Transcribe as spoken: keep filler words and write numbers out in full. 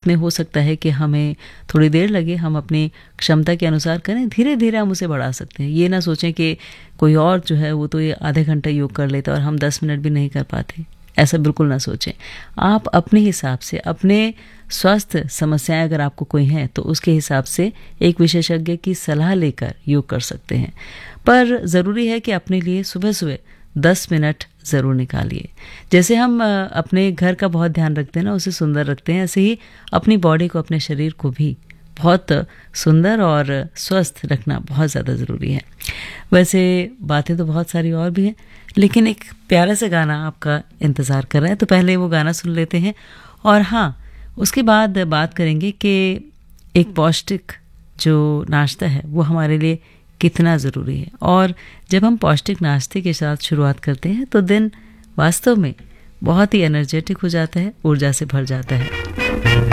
में हो सकता है कि हमें थोड़ी देर लगे, हम अपनी क्षमता के अनुसार करें, धीरे धीरे हम उसे बढ़ा सकते हैं। ये ना सोचें कि कोई और जो है वो तो ये आधे घंटा योग कर लेता और हम दस मिनट भी नहीं कर पाते, ऐसा बिल्कुल ना सोचें। आप अपने हिसाब से, अपने स्वास्थ्य समस्याएं अगर आपको कोई हैं तो उसके हिसाब से एक विशेषज्ञ की सलाह लेकर योग कर सकते हैं। पर ज़रूरी है कि अपने लिए सुबह सुबह दस मिनट ज़रूर निकालिए। जैसे हम अपने घर का बहुत ध्यान रखते हैं ना, उसे सुंदर रखते हैं, ऐसे ही अपनी बॉडी को, अपने शरीर को भी बहुत सुंदर और स्वस्थ रखना बहुत ज़्यादा ज़रूरी है। वैसे बातें तो बहुत सारी और भी हैं, लेकिन एक प्यारा सा गाना आपका इंतज़ार कर रहा है, तो पहले वो गाना सुन लेते हैं और हाँ, उसके बाद बात करेंगे कि एक पौष्टिक जो नाश्ता है वो हमारे लिए कितना ज़रूरी है। और जब हम पौष्टिक नाश्ते के साथ शुरुआत करते हैं तो दिन वास्तव में बहुत ही एनर्जेटिक हो जाता है, ऊर्जा से भर जाता है।